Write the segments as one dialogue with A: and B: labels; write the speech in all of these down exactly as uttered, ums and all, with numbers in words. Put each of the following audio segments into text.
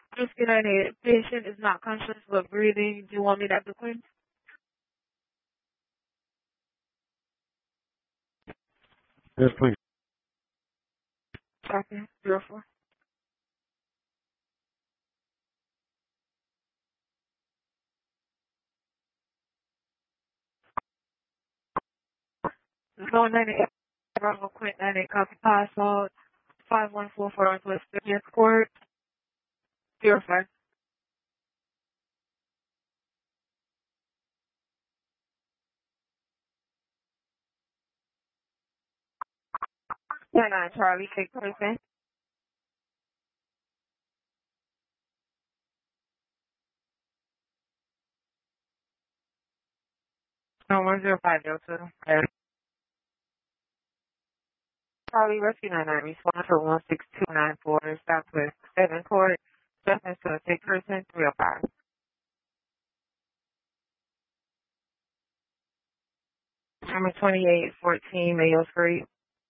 A: Just get a patient is not conscious but breathing. Do you want me to have the claim?
B: Yes, please.
A: Copy. Zero four. Zero nine eight. Bravo Quint nine eight. Copy. Password. Five one four four Northwest Fiftieth Court. Zero five. Ten nine Charlie. Take person. No one zero five zero two. Charlie Rescue nine nine. Respond for one six two nine four. Southwest Seven Court. Reference to a sick person. Three oh five. Number twenty-eight fourteen Mayo Street.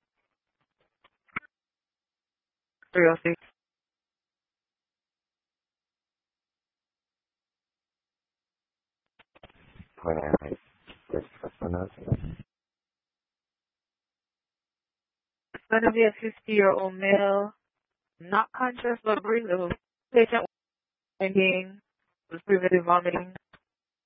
A: three oh six.
B: Point out. Yes, that's my notes.
A: It's going to be a fifty-year-old male, not conscious but breathing. Patient was being was previously vomiting.